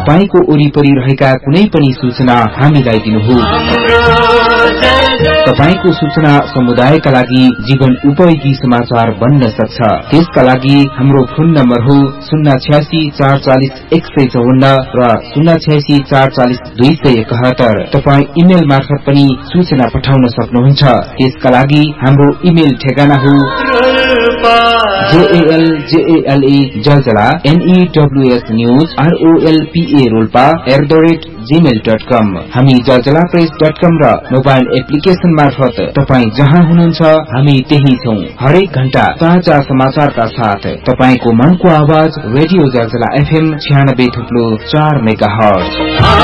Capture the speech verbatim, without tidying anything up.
तपाईको वरिपरि रहेका कुनै पनि सूचना हामीलाई दिनुहोस्। तपाईको सूचना समुदायका लागि जीवन उपयोगी समाचार बन्न सक्छ। त्यसका लागि हाम्रो फोन नम्बर हो शून्य छ्यासी चार चालिस एक सय चौवन्न र शून्य छ्यासी चार चालिस दुई सय एकहत्तर। तपाईँ इमेल मार्फत पनि सूचना पठाउन सक्नुहुन्छ। त्यसका लागि हाम्रो इमेल ठेगाना हो JL जेएलए Jaljala एनईडब्ल्यूएस news आरओएलपीए Rolpa at the rate Gmail dot कम। हामी जलजला प्रेस डट कम र मोबाइल एप्लिकेशन मार्फत तपाईँ जहाँ हुनुहुन्छ हामी त्यही छौं। हरेक घण्टा ताजा समाचारका साथ तपाईको मनको आवाज रेडियो जलजला एफएम छ्यानब्बे थुप्लो चार मेगा हर्ज।